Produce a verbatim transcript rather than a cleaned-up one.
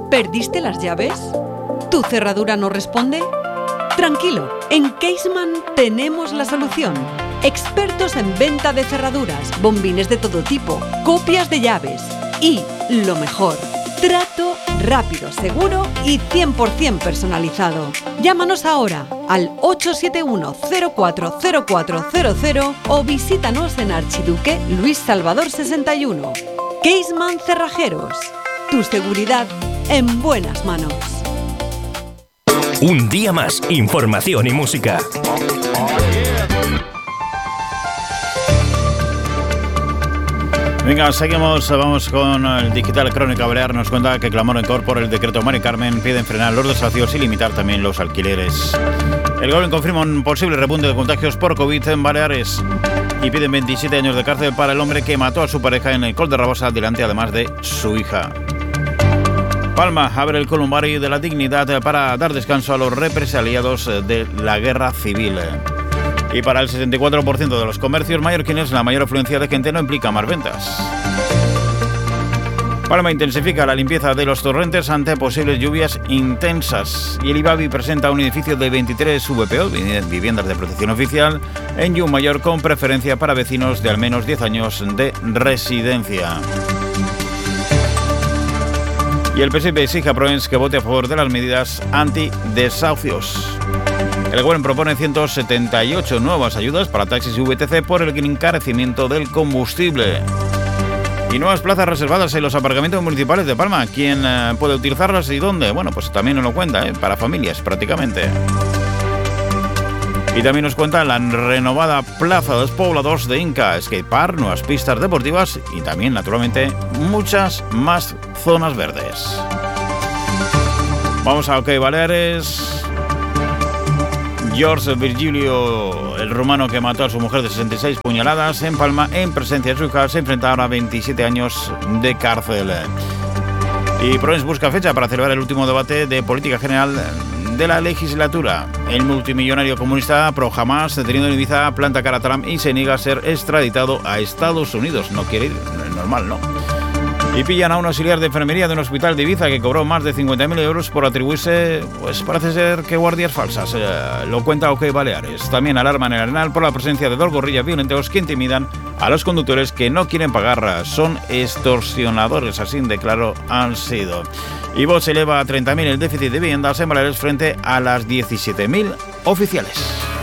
¿Perdiste las llaves? ¿Tu cerradura no responde? Tranquilo, en Caseman tenemos la solución. Expertos en venta de cerraduras, bombines de todo tipo, copias de llaves y, lo mejor, trato rápido, seguro y cien por ciento personalizado. Llámanos ahora al ocho siete uno, cero cuatro cero cuatro cero cero o visítanos en Archiduque Luis Salvador sesenta y uno. Caseman Cerrajeros. Tu seguridad en buenas manos. Un día más, información y música. Venga, seguimos, vamos con el Digital Crónica Balear. Nos cuenta que Clamor en Cor por el decreto Mari Carmen piden frenar los desahucios y limitar también los alquileres. El Gobierno confirma un posible repunte de contagios por COVID en Baleares y piden veintisiete años de cárcel para el hombre que mató a su pareja en el Col de Rabosa delante además de su hija. Palma abre el Columbari de la Dignidad para dar descanso a los represaliados de la guerra civil. Y para el sesenta y cuatro por ciento de los comercios mallorquines, la mayor afluencia de gente no implica más ventas. Palma intensifica la limpieza de los torrentes ante posibles lluvias intensas. Y el IBABI presenta un edificio de veintitrés V P O, viviendas de protección oficial, en Llumayor con preferencia para vecinos de al menos diez años de residencia. Y el P S I P exige a Proens que vote a favor de las medidas antidesahucios. El Gobierno propone ciento setenta y ocho nuevas ayudas para taxis y V T C por el encarecimiento del combustible. Y nuevas plazas reservadas en los aparcamientos municipales de Palma. ¿Quién eh, puede utilizarlas y dónde? Bueno, pues también nos lo cuenta, ¿eh? Para familias prácticamente. Y también nos cuenta la renovada Plaza de los Pobladors de Inca, skatepark, nuevas pistas deportivas y también, naturalmente, muchas más zonas verdes. Vamos a OK Baleares. George Virgilio, el rumano que mató a su mujer de sesenta y seis puñaladas en Palma en presencia de su hija, se enfrenta ahora a veintisiete años de cárcel. Y Proens busca fecha para celebrar el último debate de política general de la legislatura. El multimillonario comunista pro Hamas, detenido en Ibiza, planta cara a Trump y se niega a ser extraditado a Estados Unidos. No quiere ir, es normal, ¿no? Y pillan a un auxiliar de enfermería de un hospital de Ibiza que cobró más de cincuenta mil euros por atribuirse, pues parece ser que guardias falsas. Eh, lo cuenta OK Baleares. También alarman en el Arenal por la presencia de dos gorrillas violentos que intimidan a los conductores que no quieren pagar. Son extorsionadores, así de claro han sido. Y Vox eleva a treinta mil el déficit de viviendas en Baleares frente a las diecisiete mil oficiales.